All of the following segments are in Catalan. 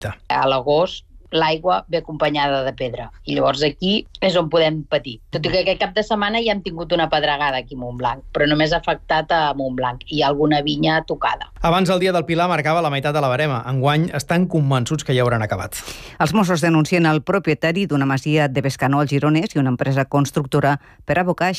A l'agost l'aigua ve acompanyada de pedra i llavors aquí és on podem patir. Tot i que aquest cap de setmana ja hem tingut una pedregada aquí a Montblanc, però només ha afectat a Montblanc. Hi ha alguna vinya tocada. Abans el dia del Pilar marcava la meitat de la barema. Enguany estan convençuts que ja hauran acabat. Els Mossos denuncien el propietari d'una masia de Bescanó al Gironès i una empresa constructora per abocar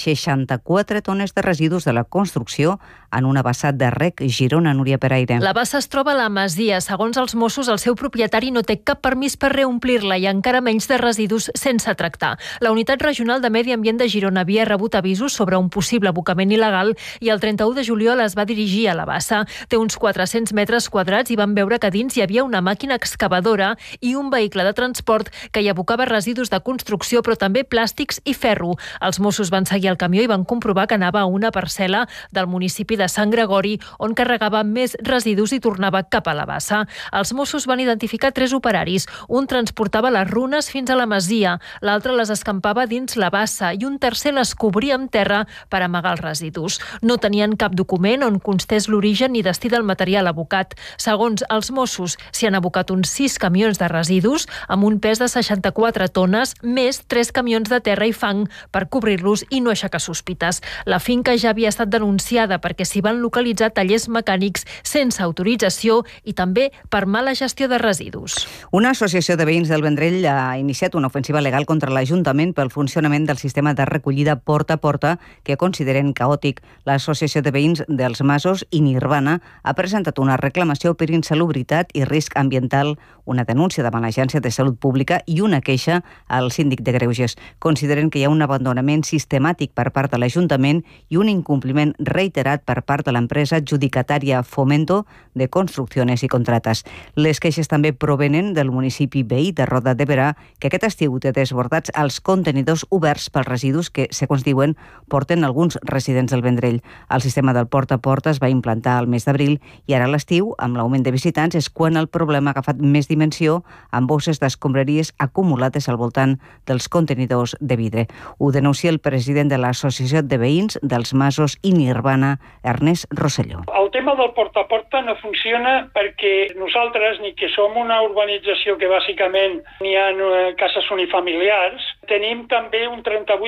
64 tones de residus de la construcció en una bassa de rec Girona. Núria Peraire. La bassa es troba a la masia. Segons els Mossos, el seu propietari no té cap permís per reomplir-la i encara menys de residus sense tractar. La Unitat Regional de Medi Ambient de Girona havia rebut avisos sobre un possible abocament il·legal i el 31 de juliol es va dirigir a la bassa. Té uns 400 metres quadrats i van veure que dins hi havia una màquina excavadora i un vehicle de transport que hi abocava residus de construcció, però també plàstics i ferro. Els Mossos van seguir el camió i van comprovar que anava a una parcel·la del municipi de Sant Gregori, on carregava més residus i tornava cap a la bassa. Els Mossos van identificar 3 operaris. Un transportava les runes fins a la masia, l'altre les escampava dins la bassa i un tercer les cobria amb terra per amagar els residus. No tenien cap document on constés l'origen ni destí del material abocat. Segons els Mossos, s'hi han abocat uns 6 camions de residus amb un pes de 64 tones, més 3 camions de terra i fang per cobrir-los i no aixecar sospites. La finca ja havia estat denunciada perquè s'hi van localitzar tallers mecànics sense autorització i també per mala gestió de residus. Una associació de veïns del Vendrell ha iniciat una ofensiva legal contra l'Ajuntament pel funcionament del sistema de recollida porta a porta que consideren caòtic. L'Associació de Veïns dels Masos i Nirvana ha presentat una reclamació per insalubritat i risc ambiental, una denúncia davant l'Agència de Salut Pública i una queixa al síndic de Greuges. Consideren que hi ha un abandonament sistemàtic per part de l'Ajuntament i un incompliment reiterat per part de l'empresa adjudicatària Fomento de Construcciones i Contratas. Les queixes també provenen del municipi veí de Roda de Berà, que aquest estiu té desbordats els contenidors oberts pels residus que, segons diuen, porten alguns residents del Vendrell. El sistema del porta a porta es va implantar al mes d'abril i ara a l'estiu, amb l'augment de visitants, és quan el problema ha agafat més dimensió amb bosses d'escombraries acumulades al voltant dels contenidors de vidre. Ho denuncia el president de l'Associació de Veïns dels Masos i Nirvana, Ernest Rosselló. El tema del porta a porta no funciona perquè nosaltres, ni que som una urbanització que bàsicament n'hi ha cases unifamiliars, tenim també un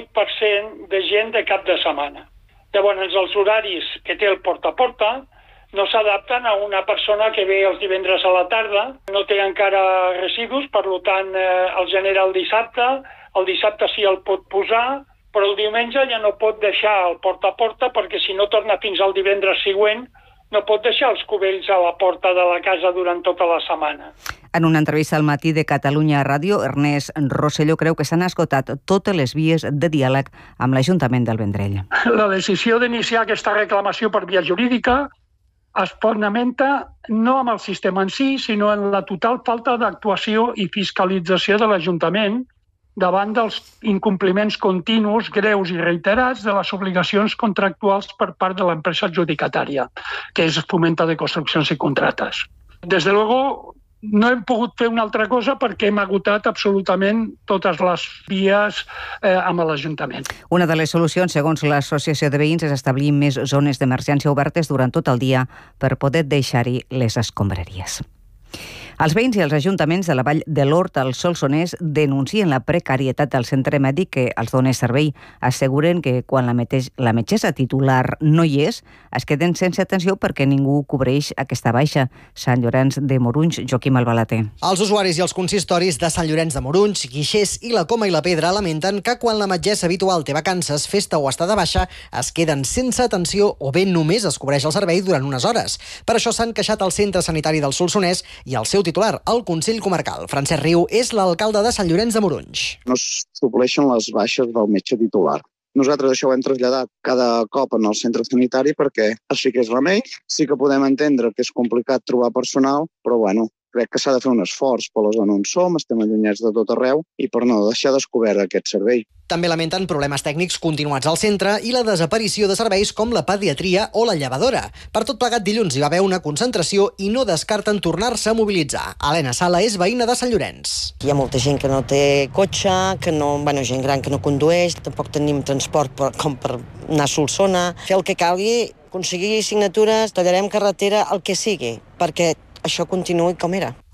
38% de gent de cap de setmana. Llavors, els horaris que té el porta a porta no s'adapten a una persona que ve els divendres a la tarda, no té encara residus, per tant el genera el dissabte sí el pot posar, però el diumenge ja no pot deixar el porta a porta perquè si no torna fins al divendres següent no pot deixar els cubells a la porta de la casa durant tota la setmana. En una entrevista al Matí de Catalunya Ràdio, Ernest Rosselló creu que s'han esgotat totes les vies de diàleg amb l'Ajuntament del Vendrell. La decisió d'iniciar aquesta reclamació per via jurídica es fonamenta no amb el sistema en si, sinó en la total falta d'actuació i fiscalització de l'Ajuntament davant dels incompliments continus, greus i reiterats de les obligacions contractuals per part de l'empresa adjudicatària, que és Fomento de Construccions i Contrates. Des de luego, no hem pogut fer una altra cosa perquè hem agotat absolutament totes les vies amb l'Ajuntament. Una de les solucions, segons l'Associació de Veïns, és establir més zones d'emergència obertes durant tot el dia per poder deixar-hi les escombraries. Els veïns i els ajuntaments de la Vall de l'Hort al Solsonès denuncien la precarietat del centre mèdic que els dona servei. Asseguren que quan la metgessa titular no hi és, es queden sense atenció perquè ningú cobreix aquesta baixa. Sant Llorenç de Morunys, Joaquim Albalater. Els usuaris i els consistoris de Sant Llorenç de Morunys, Guixers i la Coma i la Pedra lamenten que quan la metgessa habitual té vacances, festa o està de baixa, es queden sense atenció o bé només es cobreix el servei durant unes hores. Per això s'han queixat al centre sanitari del Solsonès i el seu titular, el Consell Comarcal. Francesc Riu és l'alcalde de Sant Llorenç de Morunys. No es supleixen les baixes del metge titular. Nosaltres això ho hem traslladat cada cop en el centre sanitari perquè així que és remei. Sí que podem entendre que és complicat trobar personal, però bueno, crec que s'ha de fer un esforç per la zona on som, estem allunyats de tot arreu i per no deixar descobert aquest servei. També lamenten problemes tècnics continuats al centre i la desaparició de serveis com la pediatria o la llevadora. Per tot plegat, dilluns hi va haver una concentració i no descarten tornar-se a mobilitzar. Helena Sala és veïna de Sant Llorenç. Hi ha molta gent que no té cotxe, gent gran que no condueix, tampoc tenim transport com per anar a Solsona. Fer el que calgui, aconseguir signatures, tallarem carretera, el que sigui, perquè això continuï com era.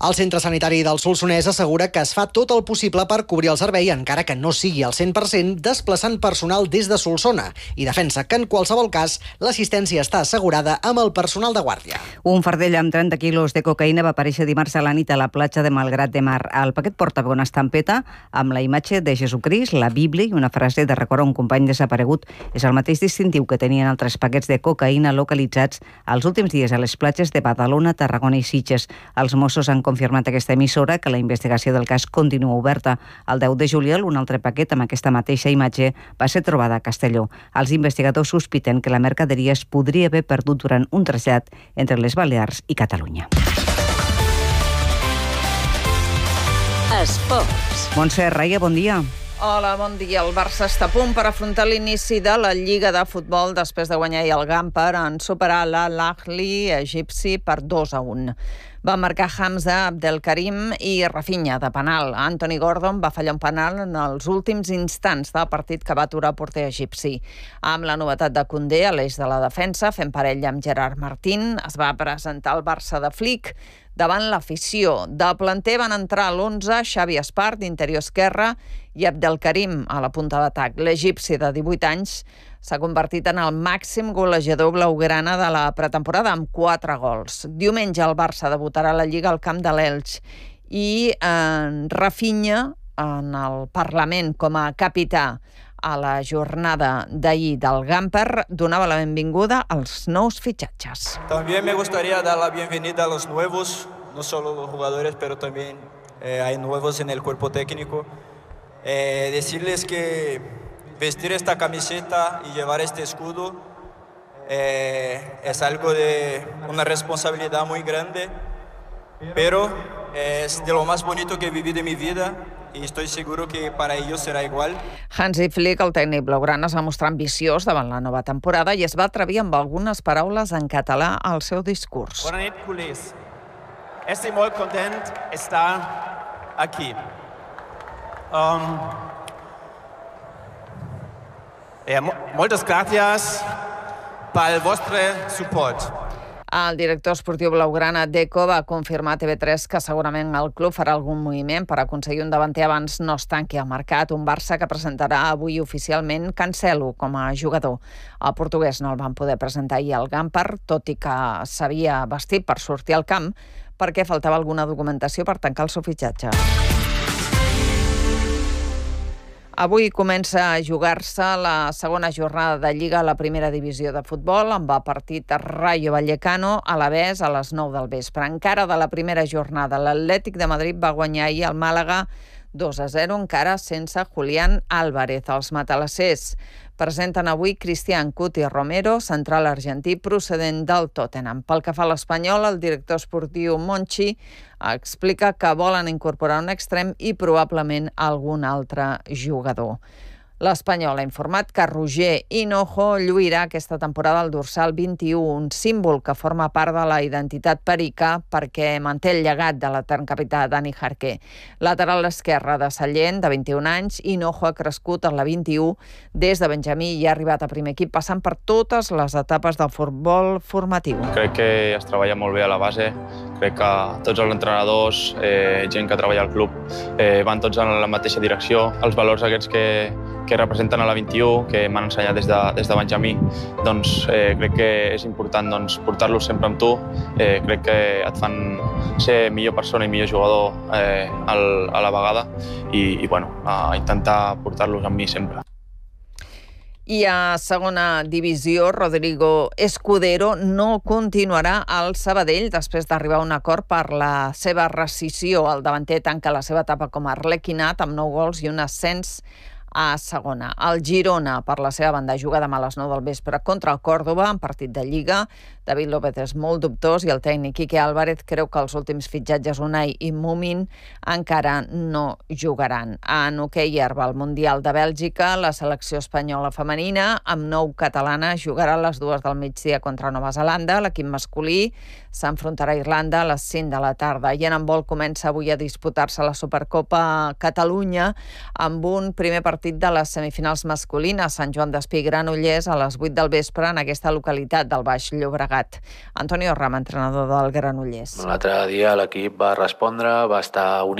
El centre sanitari del Solsonès assegura que es fa tot el possible per cobrir el servei, encara que no sigui al 100%, desplaçant personal des de Solsona, i defensa que en qualsevol cas l'assistència està assegurada amb el personal de guàrdia. Un fardell amb 30 quilos de cocaïna va aparèixer dimarts a la nit a la platja de Malgrat de Mar. El paquet portava una estampeta amb la imatge de Jesucrist, la Bíblia i una frase de record a un company desaparegut. És el mateix distintiu que tenien altres paquets de cocaïna localitzats els últims dies a les platges de Badalona, Tarragona i Sitges. Els Mossos han confirmat aquesta emissora que la investigació del cas continua oberta. El 10 de juliol, un altre paquet amb aquesta mateixa imatge va ser trobada a Castelló. Els investigadors sospiten que la mercaderia es podria haver perdut durant un trasllat entre les Balears i Catalunya. Esports. Montse Raia, bon dia. Hola, bon dia. El Barça està a punt per afrontar l'inici de la Lliga de Futbol després de guanyar el Gampar en superar l'Al-Ahly egipci per 2-1. Va marcar Hamza Abdelkarim i Rafinha de penal. Anthony Gordon va fallar un penal en els últims instants del partit que va aturar el porter egipci. Amb la novetat de Koundé a l'eix de la defensa, fent parella amb Gerard Martín, es va presentar el Barça de Flick davant l'afició. De planter van entrar a l'11 Xavi Espart, d'interior esquerra, i Abdelkarim a la punta d'atac. L'egipci de 18 anys s'ha convertit en el màxim golejador blaugrana de la pretemporada amb 4 gols. Diumenge el Barça debutarà a la Lliga al camp de l'Elx i Rafinha en el Parlament com a capità a la jornada d'ahir del Gampar donava la benvinguda als nous fitxatges. También me gustaría dar la bienvenida a los nuevos, no solo los jugadores, pero también hay nuevos en el cuerpo técnico. Decirles que vestir esta camiseta y llevar este escudo es algo de una responsabilidad muy grande, pero es de lo más bonito que he vivido en mi vida i estoy seguro que para ellos será igual. Hansi Flick, el tècnic blaugrana, es va mostrar ambiciós davant la nova temporada i es va atrevir amb algunes paraules en català al seu discurs. Bona nit, culers. Estic molt content d'estar aquí. Moltes gràcies pel vostre suport. El director esportiu blaugrana Deco va confirmar a TV3 que segurament el club farà algun moviment per aconseguir un davanter abans no es tanqui al mercat. Un Barça que presentarà avui oficialment Cancelo com a jugador. El portuguès no el van poder presentar ahir al Gampar, tot i que s'havia vestit per sortir al camp perquè faltava alguna documentació per tancar el seu fitxatge. Avui comença a jugar-se la segona jornada de Lliga a la primera divisió de futbol, amb el partit Rayo Vallecano a l'Avès a les 9 del vespre. Encara de la primera jornada, l'Atlètic de Madrid va guanyar ahir al Màlaga 2-0, encara sense Julián Álvarez. Els matalassers presenten avui Cristian Cuti Romero, central argentí procedent del Tottenham. Pel que fa a l'Espanyol, el director esportiu Monchi explica que volen incorporar un extrem i probablement algun altre jugador. L'Espanyol ha informat que Roger Hinojo lluirà aquesta temporada al dorsal 21, un símbol que forma part de la identitat perica perquè manté el llegat de l'etern capità Dani Jarqué. Lateral esquerre de Sallent, de 21 anys, Hinojo ha crescut en la 21 des de Benjamí i ha arribat a primer equip passant per totes les etapes del futbol formatiu. Crec que es treballa molt bé a la base, crec que tots els entrenadors, gent que treballa al club, van tots en la mateixa direcció. Els valors aquests que representen a la 21, que m'han ensenyat des de Benjamí, doncs crec que és important portar-los sempre amb tu. Crec que et fan ser millor persona i millor jugador a la vegada i intentar portar-los amb mi sempre. I a segona divisió, Rodrigo Escudero no continuarà al Sabadell després d'arribar a un acord per la seva rescissió. El davanter tanca la seva etapa com a arlequinat amb 9 gols i un ascens a segona. El Girona, per la seva banda, juga demà a les 9 del vespre contra el Còrdova en partit de Lliga. David López és molt dubtós i el tècnic Quique Álvarez creu que els últims fitxatges Unai i Mumin encara no jugaran. En hoquei herba al Mundial de Bèlgica, la selecció espanyola femenina amb 9 catalana jugarà a les 2 del migdia contra Nova Zelanda. L'equip masculí s'enfrontarà a Irlanda a les 5 de la tarda. I en handbol comença avui a disputar-se la Supercopa Catalunya amb un primer partit de les semifinals masculines. Sant Joan d'Espí, Granollers, a les 8 del vespre en aquesta localitat del Baix Llobregat. plegat. Antonio Rama, entrenador del Granollers. L'altre dia l'equip va respondre, va estar unit